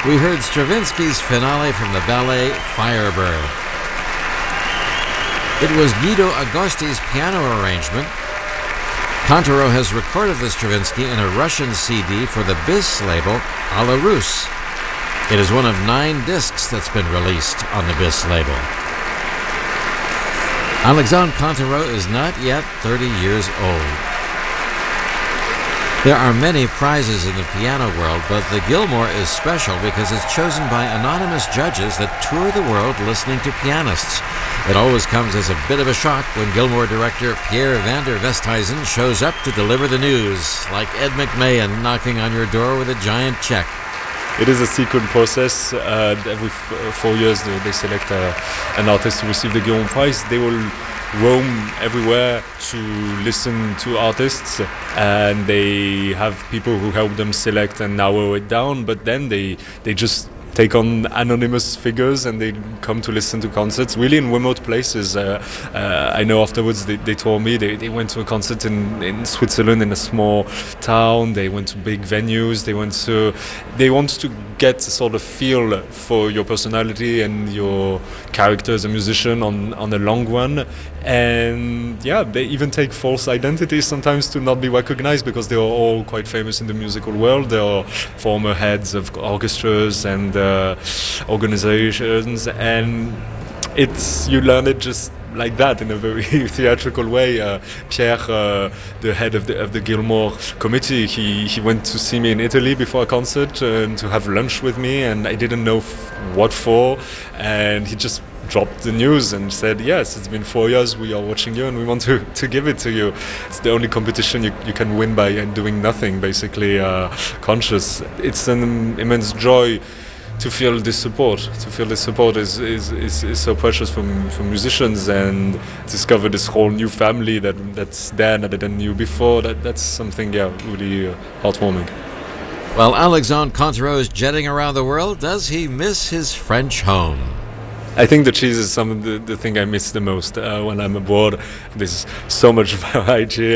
We heard Stravinsky's finale from the ballet Firebird. It was Guido Agosti's piano arrangement. Contreras has recorded the Stravinsky in a Russian CD for the BIS label, A la Russe. It is one of 9 discs that's been released on the BIS label. Alexandre Contreras is not yet 30 years old. There are many prizes in the piano world, but the Gilmore is special because it's chosen by anonymous judges that tour the world listening to pianists. It always comes as a bit of a shock when Gilmore director Pierre van der Westhuizen shows up to deliver the news, like Ed McMahon knocking on your door with a giant check. It is a secret process. Every 4 years they select an artist to receive the Gilmore Prize. They will roam everywhere to listen to artists, and they have people who help them select and narrow it down, but then they just take on anonymous figures and they come to listen to concerts really in remote places. I know afterwards they told me they went to a concert in Switzerland in a small town. They went to big venues. They want to get a sort of feel for your personality and your character as a musician on the long run. And yeah, they even take false identities sometimes to not be recognized because they are all quite famous in the musical world. They are former heads of orchestras and organizations, and you learn it just like that in a very theatrical way. Pierre, the head of the Gilmore committee, he went to see me in Italy before a concert and to have lunch with me, and I didn't know what for, and he just dropped the news and said, yes, it's been 4 years, we are watching you and we want to give it to you. It's the only competition you can win by doing nothing, basically conscious. It's an immense joy to feel this support. To feel this support is so precious for musicians, and discover this whole new family that's there that I didn't knew before. That's something, really heartwarming. While Alexandre Contreras is jetting around the world, does he miss his French home? I think the cheese is the thing I miss the most when I'm abroad. There's so much variety.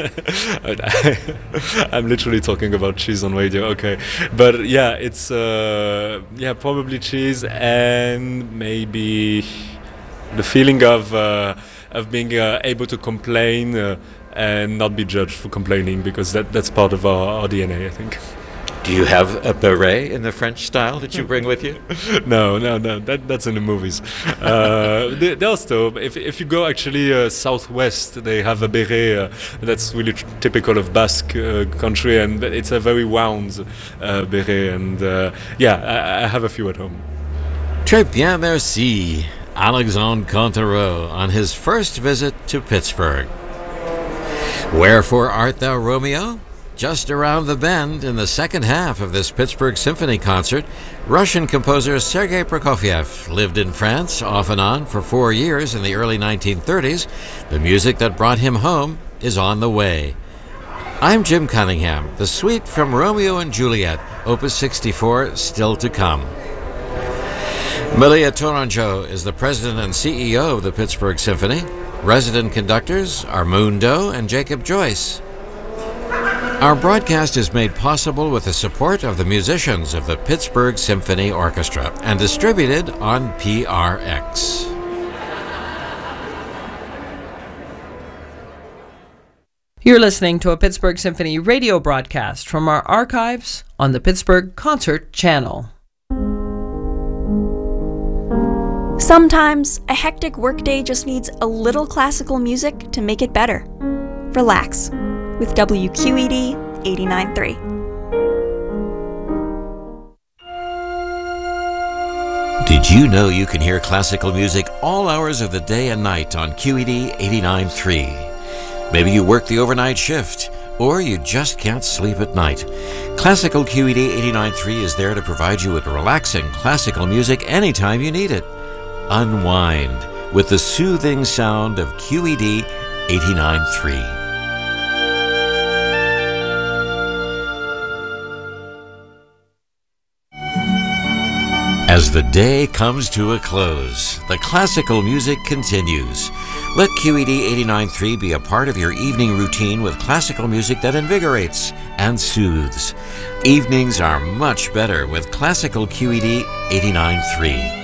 I'm literally talking about cheese on radio, okay. But yeah, it's probably cheese, and maybe the feeling of being able to complain and not be judged for complaining, because that's part of our DNA, I think. Do you have a beret in the French style that you bring with you? No. That's in the movies. They also, if you go actually southwest, they have a beret that's really typical of Basque country, and it's a very round beret. And I have a few at home. Très bien, merci. Alexandre Contreras on his first visit to Pittsburgh. Wherefore art thou, Romeo? Just around the bend, in the second half of this Pittsburgh Symphony concert, Russian composer Sergei Prokofiev lived in France off and on for 4 years in the early 1930s. The music that brought him home is on the way. I'm Jim Cunningham. The suite from Romeo and Juliet, Opus 64, still to come. Malia Tourangeau is the president and CEO of the Pittsburgh Symphony. Resident conductors are Moon Doe and Jacob Joyce. Our broadcast is made possible with the support of the musicians of the Pittsburgh Symphony Orchestra and distributed on PRX. You're listening to a Pittsburgh Symphony radio broadcast from our archives on the Pittsburgh Concert Channel. Sometimes a hectic workday just needs a little classical music to make it better. Relax with WQED 89.3. Did you know you can hear classical music all hours of the day and night on QED 89.3? Maybe you work the overnight shift, or you just can't sleep at night. Classical QED 89.3 is there to provide you with relaxing classical music anytime you need it. Unwind with the soothing sound of QED 89.3. As the day comes to a close, the classical music continues. Let QED 89.3 be a part of your evening routine with classical music that invigorates and soothes. Evenings are much better with classical QED 89.3.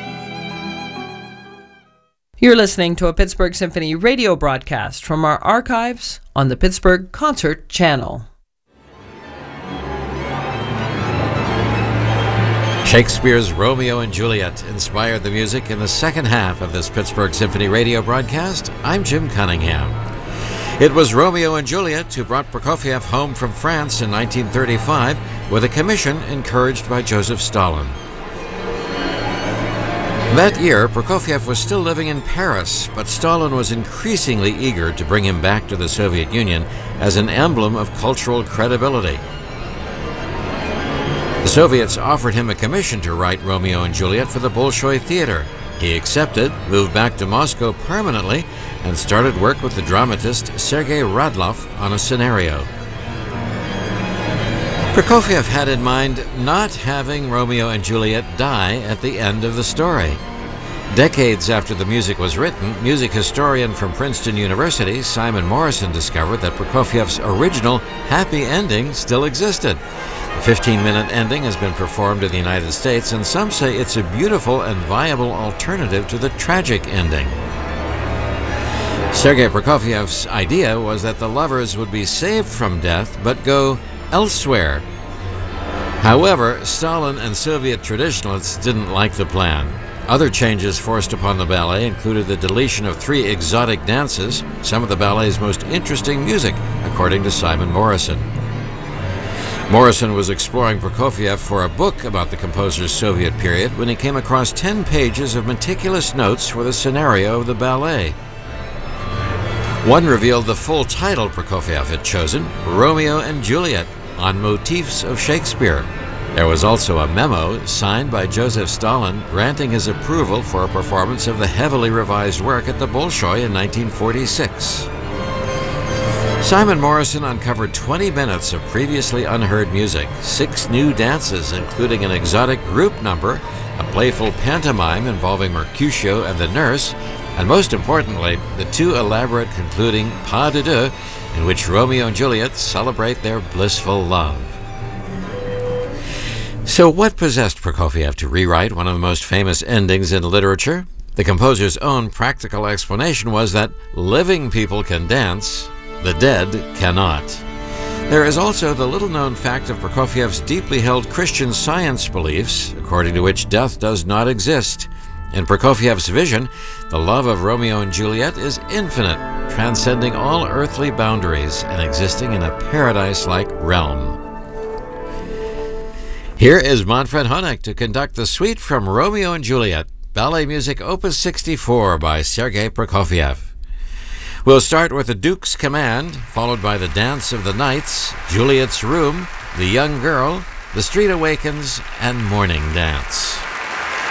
You're listening to a Pittsburgh Symphony radio broadcast from our archives on the Pittsburgh Concert Channel. Shakespeare's Romeo and Juliet inspired the music in the second half of this Pittsburgh Symphony radio broadcast. I'm Jim Cunningham. It was Romeo and Juliet who brought Prokofiev home from France in 1935 with a commission encouraged by Joseph Stalin. That year, Prokofiev was still living in Paris, but Stalin was increasingly eager to bring him back to the Soviet Union as an emblem of cultural credibility. The Soviets offered him a commission to write Romeo and Juliet for the Bolshoi Theater. He accepted, moved back to Moscow permanently, and started work with the dramatist Sergei Radlov on a scenario. Prokofiev had in mind not having Romeo and Juliet die at the end of the story. Decades after the music was written, music historian from Princeton University, Simon Morrison, discovered that Prokofiev's original happy ending still existed. The 15-minute ending has been performed in the United States, and some say it's a beautiful and viable alternative to the tragic ending. Sergei Prokofiev's idea was that the lovers would be saved from death but go elsewhere. However, Stalin and Soviet traditionalists didn't like the plan. Other changes forced upon the ballet included the deletion of 3 exotic dances, some of the ballet's most interesting music, according to Simon Morrison. Morrison was exploring Prokofiev for a book about the composer's Soviet period when he came across 10 pages of meticulous notes for the scenario of the ballet. One revealed the full title Prokofiev had chosen, Romeo and Juliet, on motifs of Shakespeare. There was also a memo signed by Joseph Stalin granting his approval for a performance of the heavily revised work at the Bolshoi in 1946. Simon Morrison uncovered 20 minutes of previously unheard music, 6 new dances including an exotic group number, a playful pantomime involving Mercutio and the nurse, and most importantly, the 2 elaborate concluding pas de deux in which Romeo and Juliet celebrate their blissful love. So what possessed Prokofiev to rewrite one of the most famous endings in literature? The composer's own practical explanation was that living people can dance, the dead cannot. There is also the little-known fact of Prokofiev's deeply held Christian Science beliefs, according to which death does not exist. In Prokofiev's vision, the love of Romeo and Juliet is infinite, transcending all earthly boundaries and existing in a paradise-like realm. Here is Manfred Honeck to conduct the suite from Romeo and Juliet, ballet music opus 64 by Sergei Prokofiev. We'll start with the Duke's Command, followed by the Dance of the Knights, Juliet's Room, The Young Girl, The Street Awakens, and Morning Dance.